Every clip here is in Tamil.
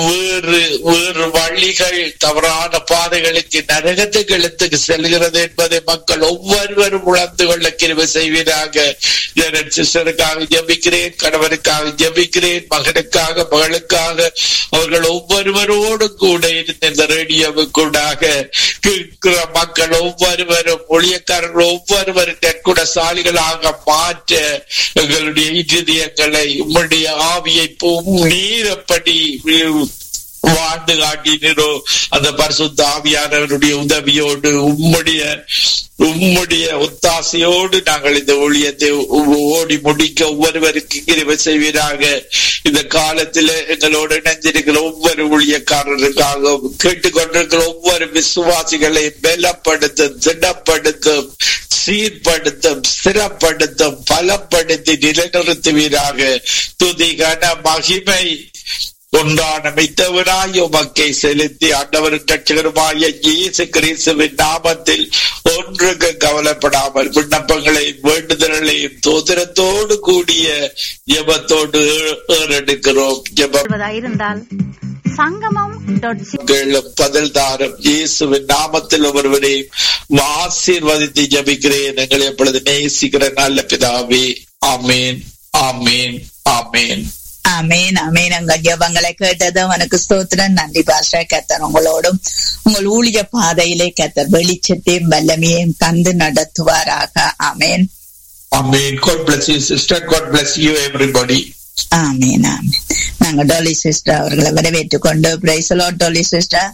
வேறு வழிகள் தவறான பாதைகளுக்கு நரகத்துக்கு இழுத்துக்கு செல்கிறது என்பதை மக்கள் ஒவ்வொருவரும் உணர்ந்து கொள்ள கிருபை செய்வீராக. சிஸ்டருக்காக ஜெபிக்கிறேன், கணவனுக்காக ஜெபிக்கிறேன், மகனுக்காக மகளுக்காக அவர்கள் ஒவ்வொருவரோடு கூட இருந்த இந்த ரேடியோவுக்கூடாக கேட்கிற மக்கள் ஒவ்வொருவரும் ஊழியக்காரர்கள் ஒவ்வொருவரும் நற்குணசாலிகளாக மாற்ற எங்களுடைய இதயங்களை உம்முடைய ஆவியை நீரப்படி வாழ்ந்து காட்டினோ அந்த பரிசுத்த ஆவியானவருடைய உதவியோடு உம்முடைய ஒத்தாசையோடு நாங்கள் இந்த ஊழியத்தை ஓடி முடிக்க ஒவ்வொருவருக்கு கிருபை செய்வீராக. இந்த காலத்தில் எங்களோடு இணைந்திருக்கிற ஒவ்வொரு ஊழியக்காரருக்காக கேட்டுக்கொண்டிருக்கிற ஒவ்வொரு விசுவாசிகளை பலப்படுத்தும், திடப்படுத்தும், சீர்படுத்தும், ஸ்திரப்படுத்தும், பலப்படுத்தி நிலைநிறுத்துவீராக. துதி கன மகிமை ஒன்றான மித்தவனாய் உமக்கை செலுத்தி ஆண்டவரின் ரட்சகருமாய இயேசு கிறிஸ்துவின் நாமத்தில் ஒன்றுக்கு கவலைப்படாமல் விண்ணப்பங்களை வேண்டுதல்களையும் தோத்திரத்தோடு கூடிய ஜெபத்தோடு ஏறெடுக்கிறோம். இருந்தால் சங்கமம் பதில் தாரம் இயேசுவின் நாமத்தில் ஒருவரையும் ஆசீர்வதித்து ஜெபிக்கிறேன். எங்களை எப்பொழுது நேசிக்கிற நல்ல பிதாவே. ஆமேன், ஆமேன், ஆமேன். ஆமேன், ஆமேன். உங்கள் ஜெபங்களை கேட்டது உனக்கு ஸ்தோத்திரம். நன்றி பாஸ்டர். கர்த்தர் உங்களோடும் உங்கள் ஊழிய பாதையிலே கர்த்தர் வெளிச்சத்தையும் வல்லமையையும் தந்து நடத்துவாராக. ஆமேன், ஆமேன். God bless you sister. God bless you everybody. ஆமேன், ஆமேன். நாங்க டோலி சிஸ்டர் அவர்களை வரவேற்றுக் கொண்டு praise the Lord Dolly sister.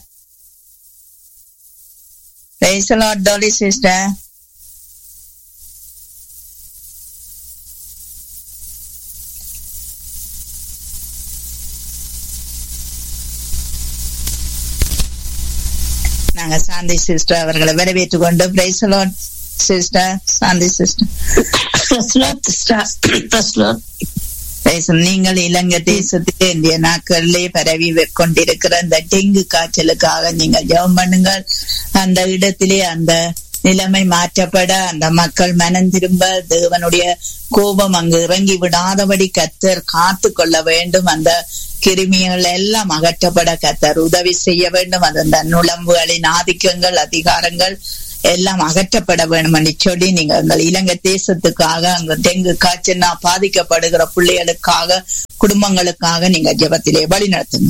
Praise the Lord Dolly sister. நாங்க சாந்தி சிஸ்டர் அவர்களை வரவேற்றுக் கொண்டு praise the Lord sister. Shanti sister. நீங்கள் இலங்கை தேசத்திலே இந்திய நாட்களிலே பரவி கொண்டிருக்கிற அந்த டெங்கு காய்ச்சலுக்காக நீங்கள் ஜெபம் பண்ணுங்கள். அந்த இடத்திலே அந்த நிலைமை மாற்றப்பட, அந்த மக்கள் மனம் திரும்ப, தேவனுடைய கோபம் அங்கு இறங்கி விடாதபடி கர்த்தர் காத்து கொள்ள வேண்டும். அந்த கிருமிகள் எல்லாம் அகற்றப்பட கர்த்தர் உதவி செய்ய வேண்டும். அந்த நுழம்புகளின் ஆதிக்கங்கள், அதிகாரங்கள் எல்லாம் அகற்றப்பட வேண்டும் என்று சொல்லி நீங்க எங்கள் இலங்கை தேசத்துக்காக, அங்க டெங்கு காய்ச்சல் பாதிக்கப்படுகிற பிள்ளைகளுக்காக, குடும்பங்களுக்காக நீங்க ஜெபத்திலே வழி நடத்துங்க.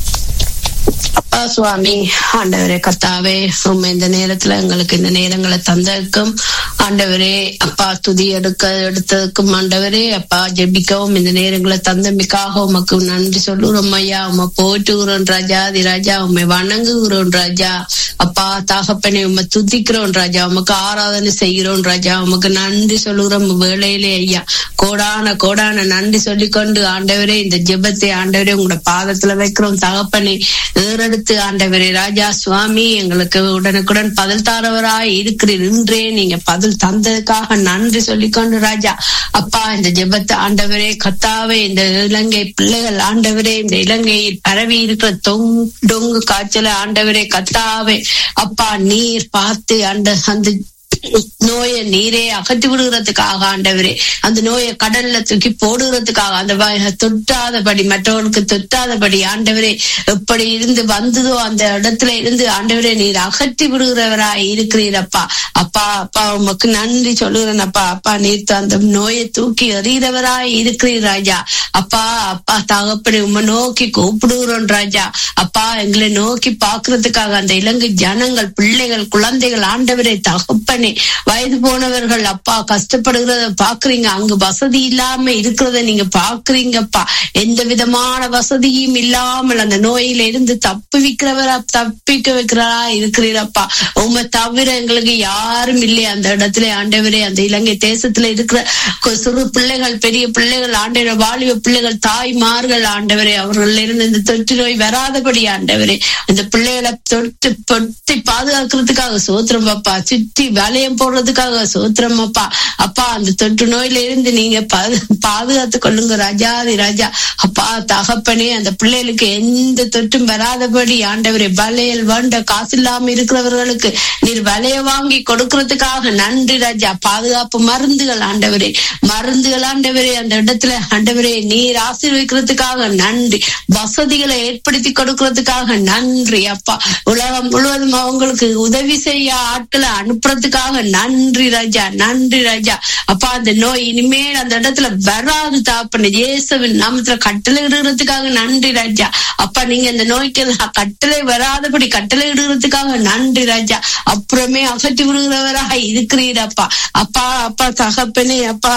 அப்பா சுவாமி, ஆண்டவரே கர்த்தாவே, உண்மை இந்த நேரத்துல எங்களுக்கு இந்த நேரங்களை தந்ததுக்கும் ஆண்டவரே அப்பா, துதி எடுத்ததுக்கும் ஆண்டவரே அப்பா, ஜெபிக்கவும் இந்த நேரங்களை தந்தமைக்காக உமக்கு நன்றி சொல்லுறோம் ஐயா. உம்மை போற்றுகிறோம் ராஜா, ராஜா உண்மை வணங்குகிறோம் ராஜா. அப்பா தகப்பனை உண்மை துதிக்கிறோம் ராஜா, உமக்கு ஆராதனை செய்கிறோம் ராஜா, உமக்கு நன்றி சொல்லுகிறோம் வேளையிலே ஐயா. கோடான நன்றி சொல்லிக்கொண்டு ஆண்டவரே இந்த ஜெபத்தை ஆண்டவரே உங்களோட பாதத்துல வைக்கிறோம் தகப்பனை. ஏறெடுத்து ஆண்டவரே ராஜா சுவாமி, எங்களுக்கு உடனுக்குடன் பதில் தாரவராய் இருக்கிறீர். இன்றே நீங்க பதில் தந்ததுக்காக நன்றி சொல்லிக்கொண்டு ராஜா அப்பா, இந்த ஜெபத்தை ஆண்டவரே கர்த்தாவே, இந்த இலங்கை பிள்ளைகள் ஆண்டவரே, இந்த இலங்கையில் பரவி இருக்கிற டொங்கு காய்ச்சல ஆண்டவரே கர்த்தாவே அப்பா, நீர் பார்த்து அந்த நோயை நீரே அகற்றி விடுகிறதுக்காக ஆண்டவரே, அந்த நோயை கடல்ல தூக்கி போடுகிறதுக்காக, அந்த தொட்டாதபடி மற்றவர்களுக்கு தொட்டாதபடி ஆண்டவரே எப்படி இருந்து வந்ததோ அந்த இடத்துல இருந்து ஆண்டவரே நீர் அகற்றி விடுகிறவராய் இருக்கிறீரப்பா. அப்பா அப்பா உமக்கு நன்றி சொல்லுகிறேன் அப்பா. அப்பா நீர் அந்த நோயை தூக்கி எறிகிறவராய் இருக்கிறீர் ராஜா. அப்பா அப்பா தகப்படி உம்மை நோக்கி கூப்பிடுகிறோம் ராஜா. அப்பா எங்களை நோக்கி பாக்குறதுக்காக அந்த இலங்கை ஜனங்கள், பிள்ளைகள், குழந்தைகள் ஆண்டவரே தகப்பனே, வயது போனவர்கள் அப்பா கஷ்டப்படுகிறத பாக்குறீங்க. அங்கு வசதி இல்லாம இருக்கிறத நீங்க பாக்குறீங்கப்பா. எந்த விதமான வசதியும் இல்லாமல் அந்த நோயில இருந்து தப்பிக்க வைக்கிறவரா இருக்கிறீரப்பா. உண்மை தவிர எங்களுக்கு யாரும் இல்லையா அந்த இடத்துல ஆண்டவரே. அந்த இலங்கை தேசத்துல இருக்கிற சிறு பிள்ளைகள், பெரிய பிள்ளைகள் ஆண்டவரே, வாலிப பிள்ளைகள், தாய்மார்கள் ஆண்டவரே, அவர்கள் இருந்து இந்த தொற்று நோய் வராதபடி ஆண்டவரே அந்த பிள்ளைகளை தொட்டு பாதுகாக்கிறதுக்காக சோத்திரம் பாப்பா. சுற்றி வேலை வளையம் போடுறதுக்காக சோத்திரம் அப்பா. அப்பா அந்த தொற்று நோயில இருந்து நீங்க பாதுகாத்து கொள்ளுங்க ராஜாதி ராஜா. அப்பா தகப்பனே அந்த பிள்ளைகளுக்கு எந்த தொற்றும் வராதபடி ஆண்டவரே வளையல் வண்ட காசு இல்லாம இருக்கிறவர்களுக்கு நீர் வளைய வாங்கி கொடுக்கறதுக்காக நன்றி ராஜா. பாதுகாப்பு மருந்துகள் ஆண்டவரே, மருந்துகள் ஆண்டவரே அந்த இடத்துல ஆண்டவரே நீர் ஆசீர்வதிக்கிறதுக்காக நன்றி. வசதிகளை ஏற்படுத்தி கொடுக்கறதுக்காக நன்றி அப்பா. உலகம் முழுவதும் அவங்களுக்கு உதவி செய்ய ஆட்களை அனுப்புறதுக்காக நன்றி ராஜா, நன்றி ராஜா. அப்பா அந்த நோய் இனிமேல் அந்த இடத்துல வராது தாப்பன இயேசுவின் நாமத்துல கட்டளை இடுகிறதுக்காக நன்றி ராஜா. அப்பா நீங்க இந்த நோய்க்கு கட்டளை வராதபடி கட்டளை இடுகிறதுக்காக நன்றி ராஜா. அப்புறமே அகற்றி விடுகிறவராக இருக்கிறீரப்பா. அப்பா அப்பா தகப்பனே அப்பா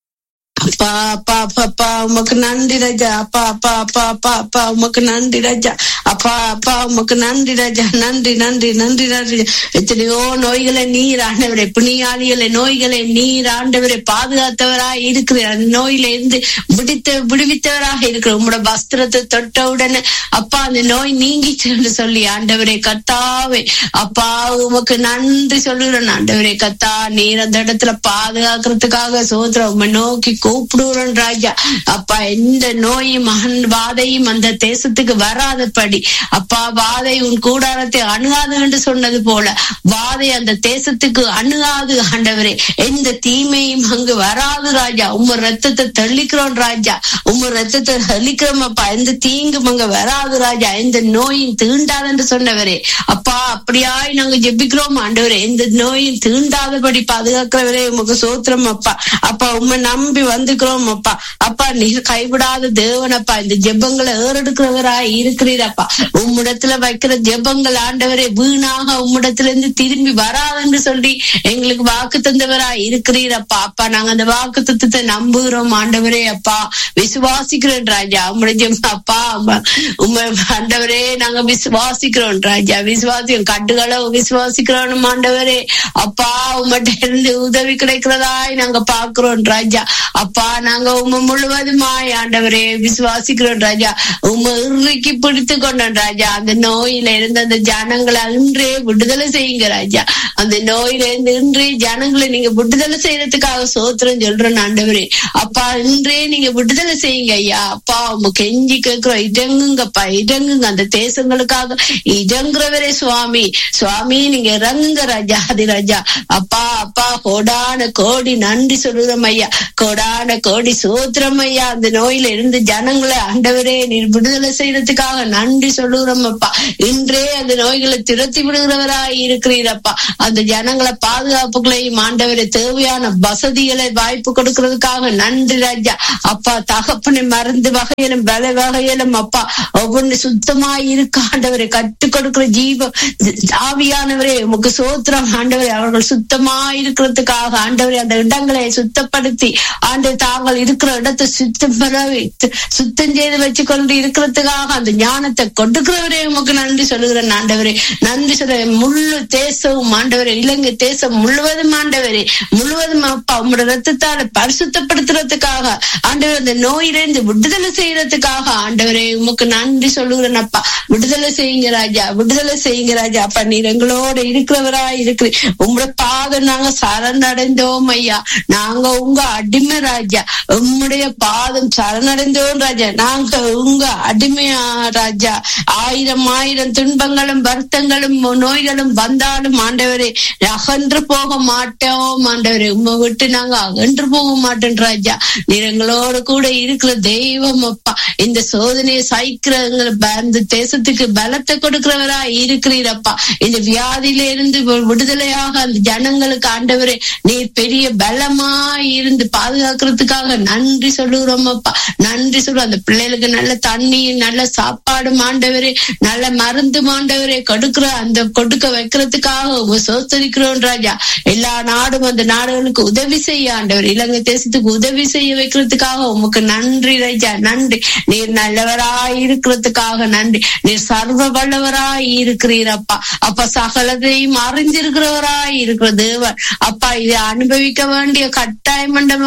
அப்பா அப்பா அப்பா அப்பா உமக்கு நன்றி ராஜா. அப்பா அப்பா அப்பா அப்பா அப்பா உமக்கு நன்றி ராஜா. அப்பா அப்பா உமக்கு நன்றி ராஜா. நன்றி நன்றி நன்றி நன்றி. எத்தனையோ நோய்களை நீர் ஆண்டவரே, பிணியாளிகளை நோய்களை நீர் ஆண்டவரை பாதுகாத்தவராக இருக்கிற அந்த நோயில இருந்து விடுவித்தவராக இருக்கிற உங்களோட வஸ்திரத்தை தொட்டவுடனே அப்பா அந்த நோய் நீங்கிச்சு சொல்லி ஆண்டவரே கர்த்தாவே அப்பா உமக்கு நன்றி சொல்லுறேன் ஆண்டவரே. கர்த்தா நீர் அந்த இடத்துல பாதுகாக்கிறதுக்காக சோதரம் உம்மை நோக்கி கூப்பிடுறோம் ராஜா. அப்பா எந்த நோயும் வாதையும் அந்த தேசத்துக்கு வராதபடி அப்பா வாதை உன் கூடாரத்தை அணுகாது என்று சொன்னது போல வாதை அந்த தேசத்துக்கு அணுகாது ஆண்டவரே. எந்த தீமையும் அங்கு வராது ராஜா. உம்ம ரத்தத்தை தெளிக்கிறோம் ராஜா, உம்ம ரத்தத்தை தெளிக்கிறோம் அப்பா. எந்த தீங்கும் அங்க வராது ராஜா, எந்த நோயும் தீண்டாது என்று சொன்னவரே அப்பா. அப்படியாய் நாங்க ஜெபிக்கிறோம் ஆண்டவரே, எந்த நோயும் தீண்டாதபடி பாதுகாக்கிறவரே உமக்கு சோத்திரம் அப்பா. அப்பா உம்மை நம்பி வந்துக்கிறோம் அப்பா. அப்பா நீங்க கைவிடாத தேவனப்பா. இந்த ஜெபங்களை ஏறெடுக்கிறவராய் இருக்கிறீரப்பா. உம்மிடத்துல வைக்கிற ஜெபங்கள் ஆண்டவரே வீணாக உம்மிடத்துல இருந்து திரும்பி வராதுன்னு சொல்லி எங்களுக்கு வாக்கு தந்தவராய் இருக்கிறீரப்பா. அப்பா நாங்க அந்த வாக்கு தத்துவத்தை நம்புகிறோம் ஆண்டவரே அப்பா. விசுவாசிக்கிறோம் ராஜா உம்முடைய அப்பா. உண்மை ஆண்டவரே நாங்க விசுவாசிக்கிறோம் ராஜா, விசுவாசிக்கிறோம் கட்டுகளை விசுவாசிக்கிறோம் ஆண்டவரே அப்பா. உம்மட்ட இருந்து உதவி கிடைக்கிறதாய் நாங்க பாக்குறோம் ராஜா. அப்பா நாங்க உண்மை முழுவதுமாய் ஆண்டவரே விசுவாசிக்கிறோம் ராஜா. உண்மை இறுக்கி பிடித்து கொண்டோம் ராஜா. அந்த நோயில இருந்து அந்த ஜனங்களை இன்றே விடுதலை செய்யுங்க ராஜா. அந்த நோயில இருந்து இன்றே ஜனங்களை நீங்க விடுதலை செய்யறதுக்காக சோத்திரம் சொல்றோம் ஆண்டவரே அப்பா. இன்றே நீங்க விடுதலை செய்யுங்க ஐயா அப்பா. உங்க கெஞ்சி கேட்கிறோம், இடங்குங்கப்பா, இடங்குங்க அந்த தேசங்களுக்காக இடங்குறவரே சுவாமி. சுவாமி நீங்க இறங்குங்க ராஜா ஆதி ராஜா அப்பா. அப்பா கோடான கோடி நன்றி சொல்லுறோம் ஐயா, கோடான கோடி சோத்திரம் ஐயா. அந்த நோயில இருந்து ஜனங்களை ஆண்டவரே நீர் விடுதலை செய்யறதுக்காக நன்றி சொல்லுகிறோம் அப்பா. இன்றே அந்த நோய்களை திரட்டி விடுகிறவராய் இருக்கிறீரப்பா. அந்த ஜனங்களை பாதுகாப்புகளையும் ஆண்டவரை தேவையான வசதிகளை வாய்ப்பு கொடுக்கறதுக்காக நன்றி ராஜா அப்பா. தகப்பனை மருந்து வகையிலும் பல வகையிலும் அப்பா ஒவ்வொன்னு சுத்தமாய் இருக்க ஆண்டவரை கற்றுக் கொடுக்கிற ஜீவ ஆவியானவரே உமக்கு சோத்திரம் ஆண்டவரே. அவர்கள் சுத்தமாய் இருக்கிறதுக்காக ஆண்டவரே அந்த இடங்களை சுத்தப்படுத்தி ஆண்டவர் தாங்கள் இருக்கிற இடத்தை சுத்தம் செய்து வச்சு கொண்டு இருக்கிறதுக்காக அந்த ஞானத்தை கொடுக்கிறவரே உமக்கு நன்றி சொல்லுகிறேன் ஆண்டவரே. நன்றி சொல்றேன். முழு தேசமும் ஆண்டவரே, இலங்கை தேசம் முழுவதும் ஆண்டவரே முழுவதும் அப்பா உங்களோட ரத்தத்தால பரிசுத்தப்படுத்துறதுக்காக ஆண்டவர் அந்த நோயிலிருந்து விடுதலை செய்யறதுக்காக ஆண்டவரே உமக்கு நன்றி சொல்லுகிறேன் அப்பா. விடுதலை செய்யுங்க ராஜா, விடுதலை செய்யுங்க ராஜா அப்பா. நீர் எங்களோட இருக்கிறவரா இருக்கிற உங்களோட பாதம் நாங்க சரணடைந்தோம் ஐயா. நாங்க உங்க அடிமை ராஜா, உம்முடைய பாதம் சரணடைந்தோம் ராஜா. நாங்க உங்க அடிமையா ராஜா. ஆயிரம் ஆயிரம் துன்பங்களும் வருத்தங்களும் நோய்களும் வந்தாலும் ஆண்டவரே அகன்று போக மாட்டோம் ஆண்டவரே. உம்மை விட்டு நாங்க அகன்று போக மாட்டோம் ராஜா. நீர் எங்களோட கூட இருக்கிற தெய்வம் அப்பா. இந்த சோதனையை சகிக்கிற அந்த தேசத்துக்கு பலத்தை கொடுக்கிறவரா இருக்கிறீரப்பா. இந்த வியாதியில இருந்து விடுதலையாக அந்த ஜனங்களுக்கு ஆண்டவரே நீர் பெரிய பலமா இருந்து பாதுகாக்கிறதுக்காக நன்றி சொல்லுகிறோம் அப்பா. நன்றி சொல்றோம். அந்த பிள்ளைகளுக்கு நல்ல தண்ணி நல்ல சாப்பாடு ஆண்டவரே, நல்ல மருந்து ஆண்டவரே கொடுக்க வைக்கிறதுக்காக சோத்தரிக்கிறோம் ராஜா. எல்லா நாடும் அந்த நாடுகளுக்கு உதவி செய்ய ஆண்டவர், இலங்கை தேசத்துக்கு உதவி செய்ய வைக்கிறதுக்காக உமக்கு நன்றி ராஜா. நன்றி. நீர் நல்லவராய் இருக்கிறதுக்காக நன்றி. நீர் சர்வ வல்லவராய் இருக்கிறீரப்பா. அப்ப சகலத்தையும் அறிஞ்சிருக்கிறவராய் இருக்கிற தேவன் அப்பா. இதை அனுபவிக்க வேண்டிய கட்டாயம் என்ற மாதிரி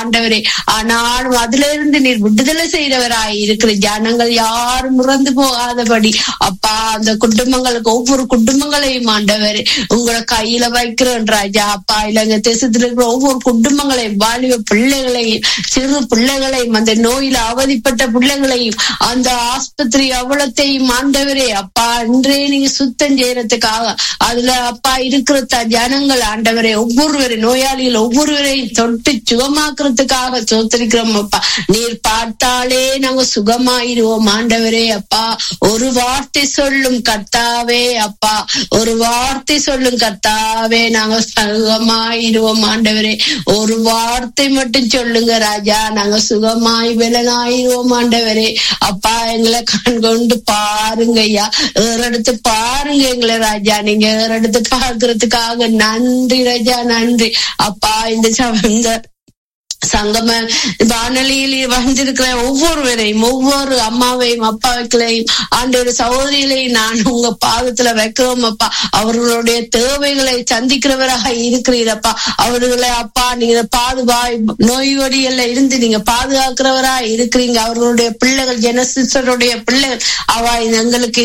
ஆண்டவரே. ஆனாலும் அதுல இருந்து நீர் விடுதலை செய்தவராய் இருக்கிற ஜனங்கள் யாரும் இறந்து போகாதபடி அப்பா அந்த குடும்பங்களுக்கு ஒவ்வொரு குடும்பங்களையும் ஆண்டவரே உங்களை கையில வைக்கிறோம் ராஜா. அப்பா இலங்கை தேசத்துல இருக்கிற ஒவ்வொரு குடும்பங்களையும் வாலிப பிள்ளைகளையும் சிறு பிள்ளைகளையும் அந்த நோயில அவதிப்பட்ட பிள்ளைகளையும் அந்த ஆஸ்பத்திரி அவலத்தையும் ஆண்டவரே அப்பா இன்றே நீங்க சுத்தம் செய்யறதுக்காக அதுல அப்பா இருக்கிற ஜனங்கள் ஆண்டவரே ஒவ்வொருவரை நோயாளிகள் ஒவ்வொருவரையும் தொட்டு சுகமாக்குறதுக்காக சோத்தரிக்கிறோம் அப்பா. நீர் பார்த்தாலே நாங்க சுகமாயிருவோம் ஆண்டவரே அப்பா. ஒரு வார்த்தை சொல்லும் கர்த்தாவே அப்பா, ஒரு வார்த்தை சொல்லும் கர்த்தாவே நாங்க சுகமாயிருவோம் ஆண்டவரே. ஒரு வார்த்தை மட்டும் சொல்லுங்க ராஜா, நாங்க சுகமாய் விலனாயிருவோம் ஆண்டவரே அப்பா. எங்களை கண் கொண்டு பாருங்க ஐயா, ஏறெடுத்து பாருங்க எங்களை ராஜா. நீங்க ஏறெடுத்து பாக்குறதுக்காக நன்றி ராஜா, நன்றி அப்பா. இந்த சங்கம வானொலியில் வந்திருக்கிற ஒவ்வொருவரையும் ஒவ்வொரு அம்மாவையும் அப்பாவைகளையும் ஆண்டவர் சகோதரிகளையும் நான் உங்க பாதத்துல வைக்கிறோம் அப்பா. அவர்களுடைய தேவைகளை சந்திக்கிறவராக இருக்கிறீரப்பா. அவர்களை அப்பா நீங்க நோய்வடிகள்ல இருந்து நீங்க பாதுகாக்கிறவரா இருக்கிறீங்க. அவர்களுடைய பிள்ளைகள் ஜெனசிஸ்டருடைய பிள்ளைகள் அவ எங்களுக்கு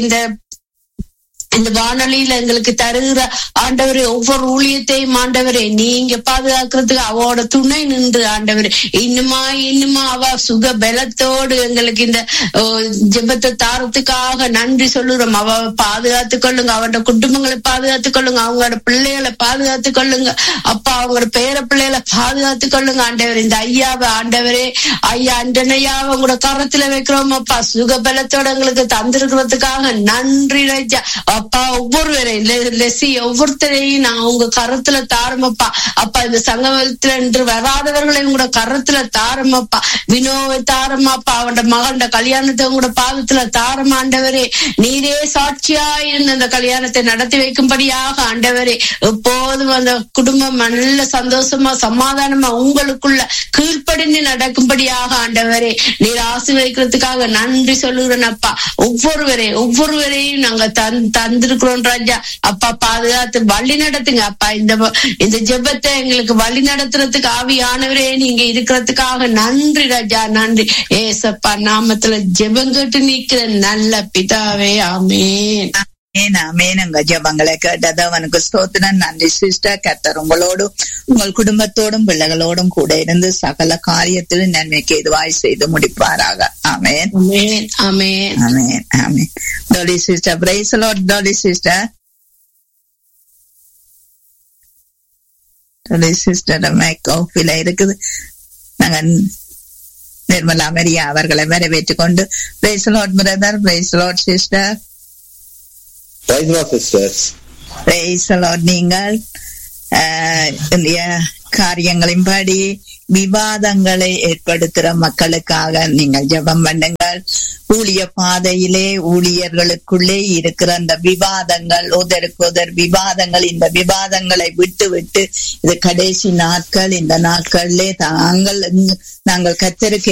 இந்த வானொலியில எங்களுக்கு தருகிற ஆண்டவரே ஒவ்வொரு ஊழியத்தையும் ஆண்டவரே நீங்க பாதுகாக்கிறதுக்கு அவளோட துணை நின்று ஆண்டவரே இன்னுமா அவ சுக பலத்தோடு எங்களுக்கு இந்த ஜெபத்தை தாரத்துக்காக நன்றி சொல்லுறோம். அவ பாதுகாத்துக் கொள்ளுங்க, அவனோட குடும்பங்களை பாதுகாத்துக் கொள்ளுங்க, அவங்களோட பிள்ளைகளை பாதுகாத்துக் கொள்ளுங்க அப்பா. அவங்களோட பேர பிள்ளைகளை பாதுகாத்துக் கொள்ளுங்க ஆண்டவரே. இந்த ஐயாவை ஆண்டவரே ஐயா அண்டனையாவை உங்களோட கரத்துல வைக்கிறோம் அப்பா. சுக பலத்தோட எங்களுக்கு தந்திருக்கிறதுக்காக நன்றி ராஜா அப்பா. ஒவ்வொருத்தரையும் நான் உங்க கரத்துல தாரமப்பா அப்பா. இந்த சங்கமத்துல என்று வராதவர்களை உங்களோட கரத்துல தாரமப்பா. வினோவை தாரமாப்பா, அவனோட மகன் கல்யாணத்தை உங்களோட பாதத்துல தாரமாண்டவரே. நீரே சாட்சியா இருந்து அந்த கல்யாணத்தை நடத்தி வைக்கும்படியாக ஆண்டவரே எப்போதும் அந்த குடும்பம் நல்ல சந்தோஷமா சமாதானமா உங்களுக்குள்ள கீழ்ப்படிந்து நடக்கும்படியாக ஆண்டவரே நீர் ஆசீர்வதிக்கிறதுக்காக நன்றி சொல்லுகிறேன் அப்பா. ஒவ்வொருவரையும் நாங்க தந்திருக்கிறோம் ராஜா அப்பா. பாதுகாத்து வழி நடத்துங்க அப்பா. இந்த ஜெபத்தை எங்களுக்கு வழி நடத்துறதுக்கு ஆவியானவரே நீங்க இருக்கிறதுக்காக நன்றி ராஜா, நன்றி ஏசப்பா. நாமத்துல ஜெபம் கேட்டு நிக்கிற நல்ல பிதாவே, ஆமேன். ஆமேன். ஜபங்களை கேட்டது அவனுக்கு ஸ்தோத்திரம். நன்றி சிஸ்டர். கர்த்தர் உங்களோடும் உங்கள் குடும்பத்தோடும் பிள்ளைகளோடும் கூட இருந்து சகல காரியத்திலும் நன்மைக்கு எதுவாய் செய்து முடிப்பாராக. ஆமேன், ஆமேன், ஆமேன், ஆமேன். Dolly sister, praise the Lord. Dolly sister, Dolly sister mic ஆஃப்ல இருக்குது. நாங்க நிர்மலா மரியா அவர்களை வரவேற்றுக் கொண்டு praise the Lord brother, praise the Lord sister. நீங்கள் காரியங்களின்படி விவாதங்களை ஏற்படுத்துற மக்களுக்காக நீங்கள் ஜெபம் பண்ணுங்கள். ஊழிய பாதையிலே ஊழியர்களுக்குள்ளே இருக்கிற அந்த விவாதங்கள், ஒதற்கு விவாதங்கள், இந்த விவாதங்களை விட்டு இது கடைசி நாட்கள். இந்த நாட்களிலே நாங்கள் கர்த்தருக்கு